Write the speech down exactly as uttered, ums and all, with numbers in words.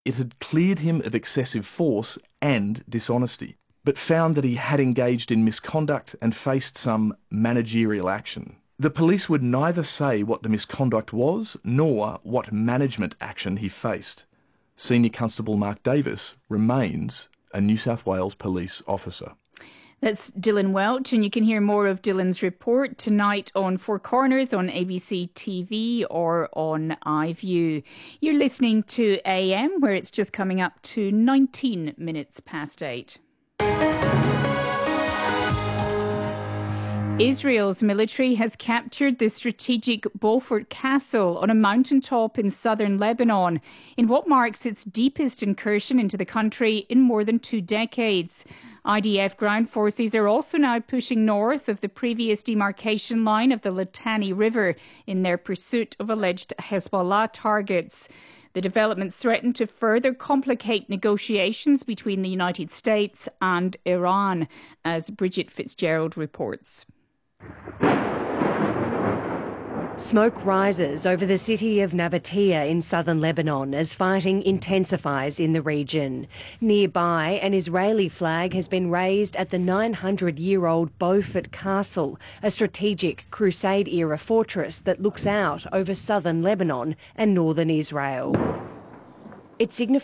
It had cleared him of excessive force and dishonesty, but found that he had engaged in misconduct and faced some managerial action. The police would neither say what the misconduct was, nor what management action he faced. Senior Constable Mark Davis remains a New South Wales police officer. That's Dylan Welch, and you can hear more of Dylan's report tonight on Four Corners on A B C T V or on iView. You're listening to A M, where it's just coming up to nineteen minutes past eight. Israel's military has captured the strategic Beaufort Castle on a mountaintop in southern Lebanon in what marks its deepest incursion into the country in more than two decades. I D F ground forces are also now pushing north of the previous demarcation line of the Litani River in their pursuit of alleged Hezbollah targets. The developments threaten to further complicate negotiations between the United States and Iran, as Bridget Fitzgerald reports. Smoke rises over the city of Nabatea in southern Lebanon as fighting intensifies in the region. Nearby, an Israeli flag has been raised at the nine hundred year old Beaufort Castle, a strategic Crusade-era fortress that looks out over southern Lebanon and northern Israel. It signifies